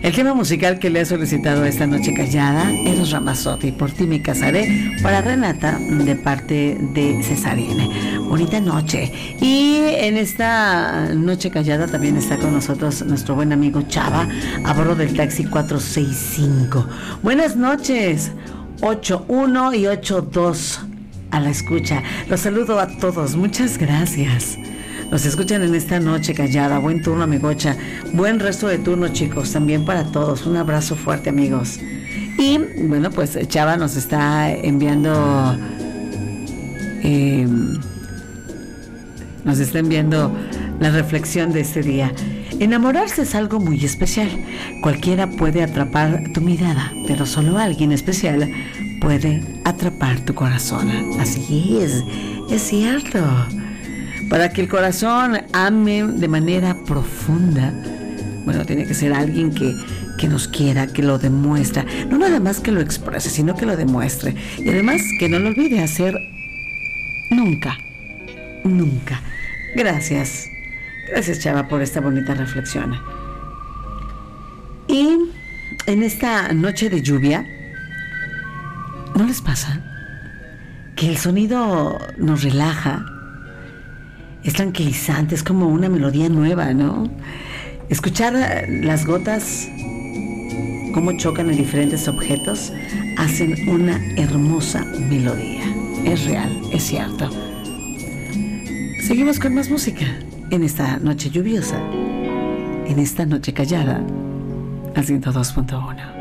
El tema musical que le he solicitado esta noche callada, Eros Ramazzotti, Por ti me casaré, para Renata, de parte de Cesarine. Bonita noche. Y en esta noche callada también está con nosotros nuestro buen amigo Chava, a bordo del taxi 465. Buenas noches, 81 y 82 a la escucha. Los saludo a todos, muchas gracias. Nos escuchan en esta noche callada. Buen turno, amigocha. Buen resto de turno, chicos. También para todos. Un abrazo fuerte, amigos. Y bueno, pues Chava nos está enviando la reflexión de este día. Enamorarse es algo muy especial. Cualquiera puede atrapar tu mirada, pero solo alguien especial puede atrapar tu corazón. Así es cierto. Para que el corazón ame de manera profunda, bueno, tiene que ser alguien que nos quiera, que lo demuestra. No nada más que lo exprese, sino que lo demuestre. Y además que no lo olvide hacer nunca. Nunca. Gracias. Gracias, Chava, por esta bonita reflexión. Y en esta noche de lluvia, ¿no les pasa que el sonido nos relaja? Es tranquilizante, es como una melodía nueva, ¿no? Escuchar las gotas, cómo chocan en diferentes objetos, hacen una hermosa melodía. Es real, es cierto. Seguimos con más música en esta noche lluviosa, en esta noche callada, al 102.1.